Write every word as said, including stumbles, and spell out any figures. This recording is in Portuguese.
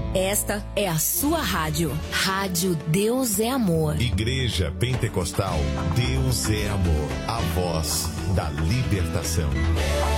Esta é a sua rádio. Rádio Deus é Amor. Igreja Pentecostal Deus é Amor. A voz da libertação.